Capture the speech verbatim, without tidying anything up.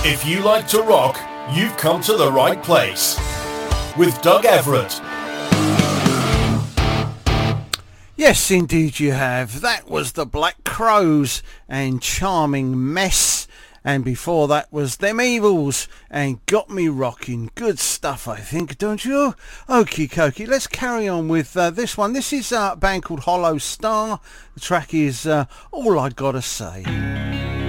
If you like to rock, you've come to the right place. With Doug Everett. Yes, indeed you have. That was the Black Crows and Charming Mess. And before that was Them Evils and Got Me Rocking. Good stuff, I think, don't you? Okie dokie. Let's carry on with uh, this one. This is uh, a band called Hollow Star. The track is uh, All I Gotta Say.